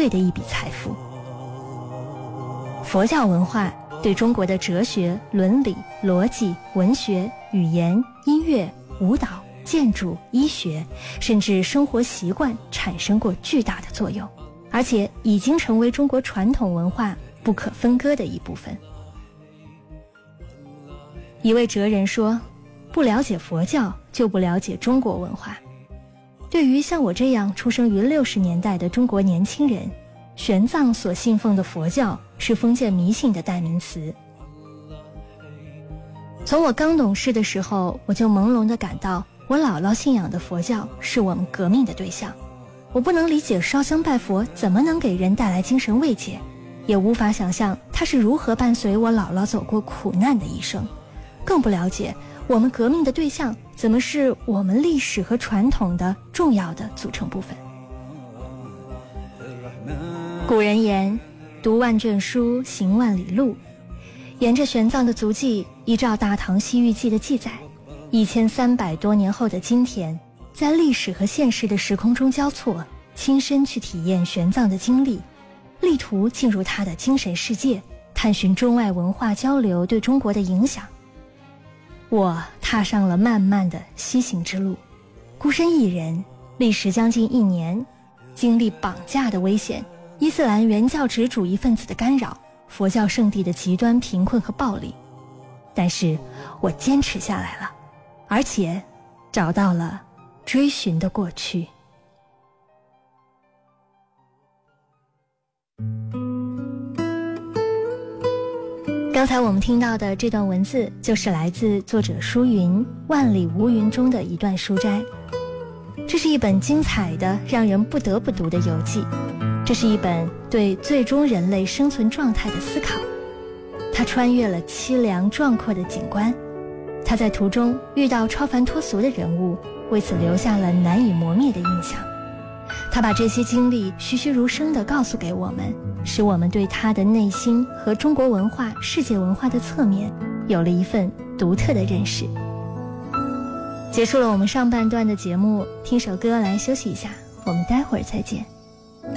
贵的一笔财富。佛教文化对中国的哲学、伦理、逻辑、文学、语言、音乐、舞蹈、建筑、医学，甚至生活习惯产生过巨大的作用，而且已经成为中国传统文化不可分割的一部分。一位哲人说，不了解佛教就不了解中国文化。对于像我这样出生于60年代的中国年轻人，玄奘所信奉的佛教是封建迷信的代名词。从我刚懂事的时候，我就朦胧地感到我姥姥信仰的佛教是我们革命的对象。我不能理解烧香拜佛怎么能给人带来精神慰藉，也无法想象它是如何伴随我姥姥走过苦难的一生，更不了解我们革命的对象怎么是我们历史和传统的重要的组成部分。古人言，读万卷书，行万里路。沿着玄奘的足迹，依照《大唐西域记》的记载，1300多年后的今天，在历史和现实的时空中交错，亲身去体验玄奘的经历，力图进入他的精神世界，探寻中外文化交流对中国的影响。我踏上了漫漫的西行之路，孤身一人，历时将近1年，经历绑架的危险，伊斯兰原教旨主义分子的干扰，佛教圣地的极端贫困和暴力。但是我坚持下来了，而且找到了追寻的过去。刚才我们听到的这段文字，就是来自作者舒云《万里无云》中的一段书摘。这是一本精彩的让人不得不读的游记，这是一本对最终人类生存状态的思考。他穿越了凄凉壮阔的景观，他在途中遇到超凡脱俗的人物，为此留下了难以磨灭的印象。他把这些经历栩栩如生地告诉给我们，使我们对他的内心和中国文化、世界文化的侧面有了一份独特的认识。结束了我们上半段的节目，听首歌来休息一下，我们待会儿再见。